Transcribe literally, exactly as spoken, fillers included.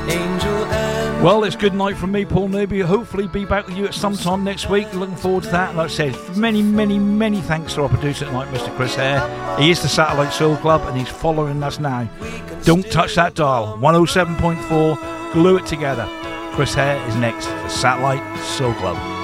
Well, it's good night from me, Paul Newby. Hopefully be back with you at some time next week. Looking forward to that. Like I said, many, many, many thanks to our producer tonight, Mister Chris Hare. He is the Satellite Soul Club and he's following us now. Don't touch that dial. one oh seven point four. Glue it together. Chris Hare is next. The Satellite Soul Club.